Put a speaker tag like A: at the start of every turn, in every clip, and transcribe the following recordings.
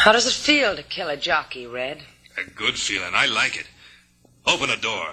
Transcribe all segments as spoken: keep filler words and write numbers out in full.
A: How does it feel to kill a jockey, Red?
B: A good feeling. I like it. Open the door.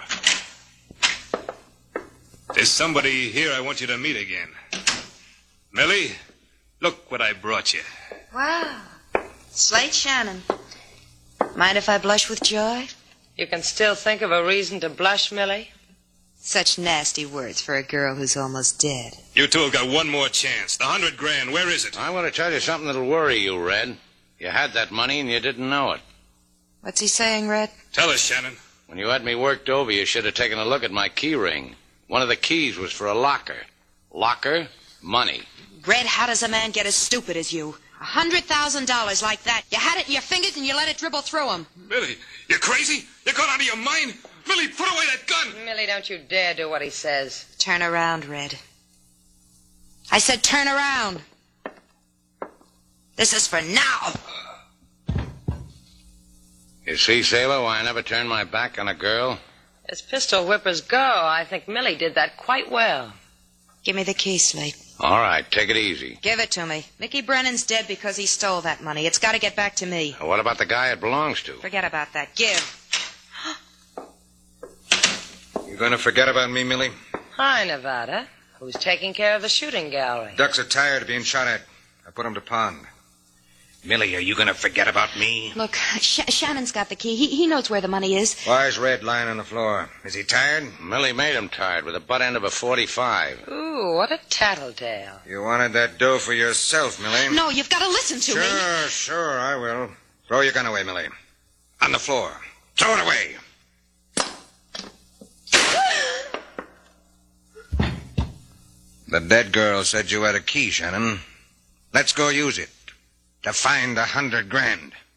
B: There's somebody here I want you to meet again. Millie, look what I brought you.
C: Wow. Slate Shannon. Mind if I blush with joy?
A: You can still think of a reason to blush, Millie?
C: Such nasty words for a girl who's almost dead.
B: You two have got one more chance. The hundred grand, where is it?
D: I want to tell you something that'll worry you, Red. You had that money and you didn't know it.
C: What's he saying, Red?
B: Tell us, Shannon.
D: When you had me worked over, you should have taken a look at my key ring. One of the keys was for a locker. Locker, money.
C: Red, how does a man get as stupid as you? A hundred thousand dollars like that. You had it in your fingers and you let it dribble through them.
B: Millie, you crazy? You're gone out of your mind? Millie, put away that gun!
A: Millie, don't you dare do what he says.
C: Turn around, Red. I said turn around. This is for now.
D: You see, Sailor, why I never turn my back on a girl?
A: As pistol whippers go, I think Millie did that quite well.
C: Give me the key, Slate.
D: All right, take it easy.
C: Give it to me. Mickey Brennan's dead because he stole that money. It's got to get back to me.
D: What about the guy it belongs to?
C: Forget about that. Give.
E: You going to forget about me, Millie?
A: Hi, Nevada. Who's taking care of the shooting gallery?
E: Ducks are tired of being shot at. I put them to pond.
B: Millie, are you going to forget about me?
C: Look, Sh- Shannon's got the key. He, he knows where the money is.
E: Why's Red lying on the floor? Is he tired?
D: Millie made him tired with the butt end of a forty-five.
A: Ooh, what a tattletale.
E: You wanted that dough for yourself, Millie.
C: No, you've got to listen to
E: sure,
C: me.
E: Sure, sure, I will. Throw your gun away, Millie. On the floor. Throw it away. The dead girl said you had a key, Shannon. Let's go use it to find a hundred grand.